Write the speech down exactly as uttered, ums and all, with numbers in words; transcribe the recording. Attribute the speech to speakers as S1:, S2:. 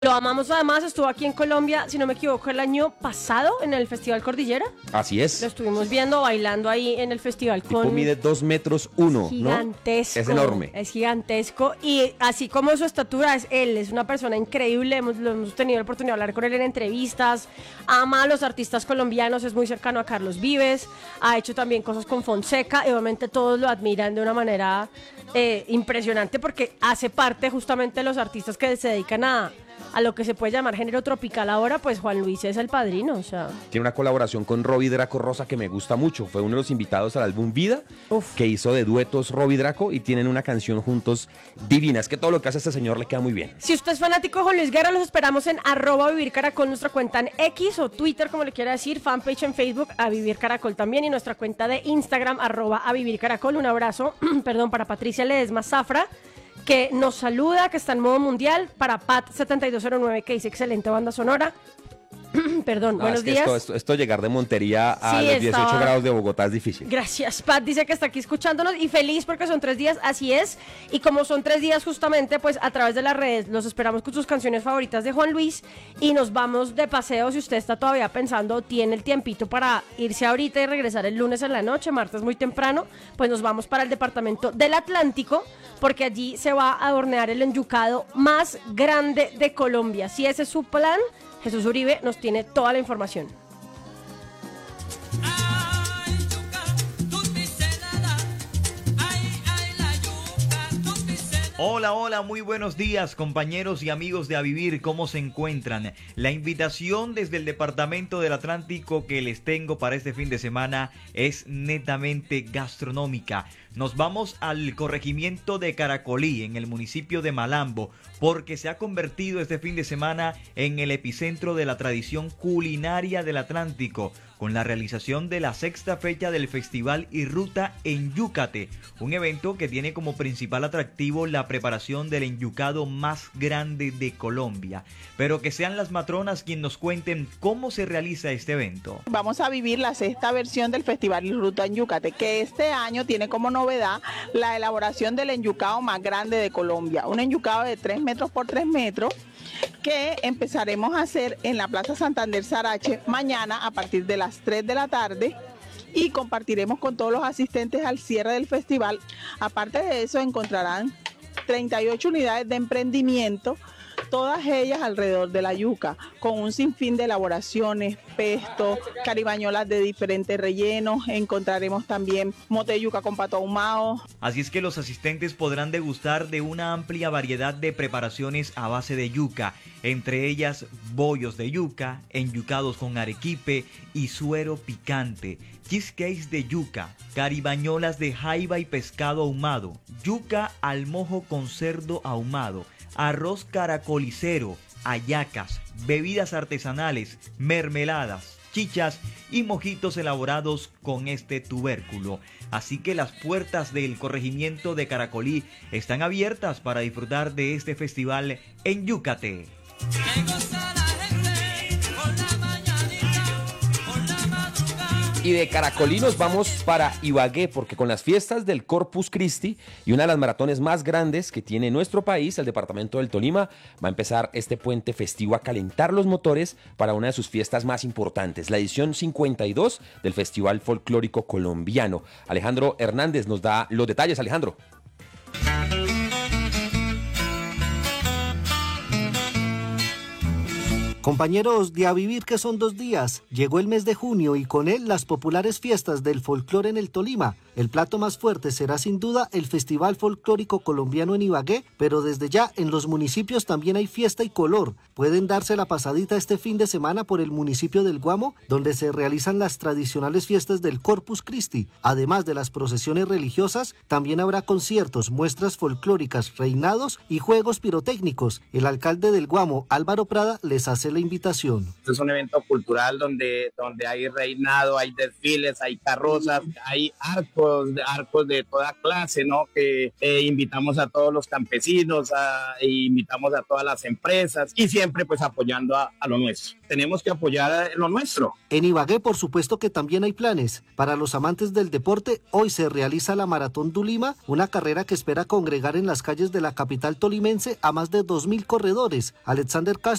S1: Lo amamos, además estuvo aquí en Colombia, si no me equivoco, el año pasado en el Festival Cordillera.
S2: Así es.
S1: Lo estuvimos viendo, bailando ahí en el festival
S2: tipo
S1: con...
S2: mide dos metros uno,
S1: Gigantesco.
S2: ¿no? Es enorme.
S1: Es gigantesco y así como su estatura es él, es una persona increíble, hemos, lo hemos tenido la oportunidad de hablar con él en entrevistas, ama a los artistas colombianos, es muy cercano a Carlos Vives, ha hecho también cosas con Fonseca y obviamente todos lo admiran de una manera eh, impresionante porque hace parte justamente de los artistas que se dedican a... a lo que se puede llamar género tropical ahora, pues Juan Luis es el padrino, o sea...
S2: Tiene una colaboración con Robbie Draco Rosa que me gusta mucho, fue uno de los invitados al álbum Vida, Uf. que hizo de duetos Robbie Draco y tienen una canción juntos divina, es que todo lo que hace este señor le queda muy bien.
S1: Si usted es fanático de Juan Luis Guerra, los esperamos en arroba Vivir Caracol, nuestra cuenta en X o Twitter, como le quiera decir, fanpage en Facebook, a Vivir Caracol también, y nuestra cuenta de Instagram, arroba a Vivir Caracol. Un abrazo, perdón, para Patricia Ledesma Zafra, que nos saluda, que está en modo mundial, para Pat setenta y dos cero nueve, que dice excelente banda sonora. Perdón,
S2: no,
S1: buenos
S2: es que
S1: días.
S2: Esto, esto, esto llegar de Montería a
S1: sí,
S2: los
S1: estaba...
S2: dieciocho grados de Bogotá es difícil.
S1: Gracias, Pat dice que está aquí escuchándonos y feliz porque son tres días, así es. Y como son tres días justamente, pues a través de las redes los esperamos con sus canciones favoritas de Juan Luis y nos vamos de paseo. Si usted está todavía pensando, tiene el tiempito para irse ahorita y regresar el lunes en la noche, martes muy temprano, pues nos vamos para el departamento del Atlántico porque allí se va a hornear el enyucado más grande de Colombia. Si ese es su plan, Jesús Uribe nos tiene toda la información.
S3: Hola, hola, muy buenos días compañeros y amigos de A Vivir, ¿cómo se encuentran? La invitación desde el Departamento del Atlántico que les tengo para este fin de semana es netamente gastronómica. Nos vamos al corregimiento de Caracolí, en el municipio de Malambo, porque se ha convertido este fin de semana en el epicentro de la tradición culinaria del Atlántico, con la realización de la sexta fecha del Festival y Ruta Enyúcate, un evento que tiene como principal atractivo la preparación del enyucado más grande de Colombia. Pero que sean las matronas quienes nos cuenten cómo se realiza este evento.
S4: Vamos a vivir la sexta versión del Festival y Ruta Enyúcate, que este año tiene como novedad la elaboración del enyucado más grande de Colombia, un enyucado de tres metros por tres metros, que empezaremos a hacer en la Plaza Santander Sarache mañana a partir de las tres de la tarde y compartiremos con todos los asistentes al cierre del festival. Aparte de eso encontrarán treinta y ocho unidades de emprendimiento, todas ellas alrededor de la yuca, con un sinfín de elaboraciones, pesto, caribañolas de diferentes rellenos, encontraremos también mote de yuca con pato ahumado.
S3: Así es que los asistentes podrán degustar de una amplia variedad de preparaciones a base de yuca, entre ellas bollos de yuca, enyucados con arequipe y suero picante, cheesecakes de yuca, caribañolas de jaiba y pescado ahumado, yuca al mojo con cerdo ahumado, arroz caracolicero, hallacas, bebidas artesanales, mermeladas, chichas y mojitos elaborados con este tubérculo. Así que las puertas del corregimiento de Caracolí están abiertas para disfrutar de este festival Enyúcate.
S2: Y de Caracolí nos vamos para Ibagué, porque con las fiestas del Corpus Christi y una de las maratones más grandes que tiene nuestro país, el departamento del Tolima, va a empezar este puente festivo a calentar los motores para una de sus fiestas más importantes, la edición cincuenta y dos del Festival Folclórico Colombiano. Alejandro Hernández nos da los detalles. Alejandro.
S5: Compañeros de A Vivir, que son dos días, llegó el mes de junio y con él las populares fiestas del folclore en el Tolima. El plato más fuerte será sin duda el Festival Folclórico Colombiano en Ibagué, pero desde ya en los municipios también hay fiesta y color. Pueden darse la pasadita este fin de semana por el municipio del Guamo, donde se realizan las tradicionales fiestas del Corpus Christi. Además de las procesiones religiosas, también habrá conciertos, muestras folclóricas, reinados y juegos pirotécnicos. El alcalde del Guamo, Álvaro Prada, les hace hace la invitación.
S6: Es un evento cultural donde, donde hay reinado, hay desfiles, hay carrozas, hay arcos, arcos de toda clase, ¿no? Que eh, invitamos a todos los campesinos, a, e invitamos a todas las empresas y siempre pues apoyando a, a lo nuestro. Tenemos que apoyar lo nuestro.
S5: En Ibagué, por supuesto que también hay planes. Para los amantes del deporte, hoy se realiza la Maratón Dulima, una carrera que espera congregar en las calles de la capital tolimense a más de dos mil corredores. Alexander Castro